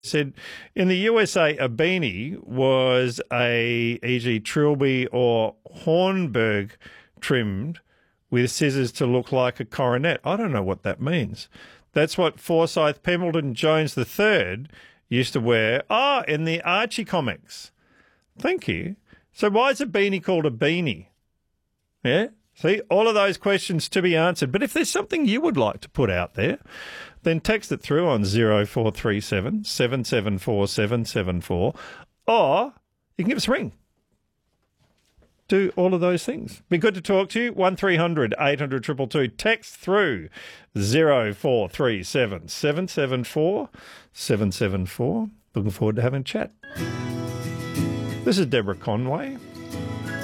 said in the USA, a beanie was a e.g. Trilby or Hornberg trimmed with scissors to look like a coronet. I don't know what that means. That's what Forsyth Pemberton Jones III used to wear. In the Archie comics. Thank you. So why is a beanie called a beanie? Yeah? See, all of those questions to be answered. But if there's something you would like to put out there, then text it through on 0437 774 774, or you can give us a ring. Do all of those things. Be good to talk to you. 1300 800 222. Text through 0437 774 774. Looking forward to having a chat. This is Deborah Conway.